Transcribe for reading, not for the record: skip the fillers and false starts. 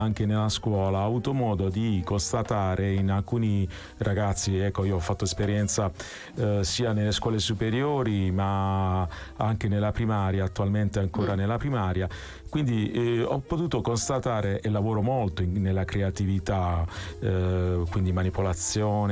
anche nella scuola, ho avuto modo di constatare in alcuni ragazzi, ecco, io ho fatto esperienza sia nelle scuole superiori ma anche nella primaria, attualmente ancora nella primaria, quindi ho potuto constatare, e lavoro molto nella creatività, quindi manipolazione